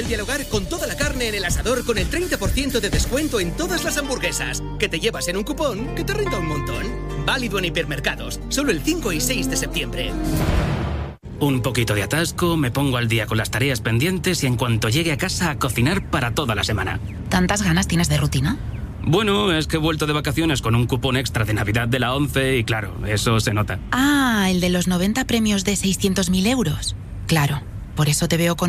del Día del Hogar con toda la carne en el asador con el 30% de descuento en todas las hamburguesas. Que te llevas en un cupón que te renta un montón. Válido en hipermercados. Solo el 5 y 6 de septiembre. Un poquito de atasco, me pongo al día con las tareas pendientes y en cuanto llegue a casa a cocinar para toda la semana. ¿Tantas ganas tienes de rutina? Bueno, es que he vuelto de vacaciones con un cupón extra de Navidad de la 11 y claro, eso se nota. Ah, el de los 90 premios de 600.000 euros. Claro, por eso te veo con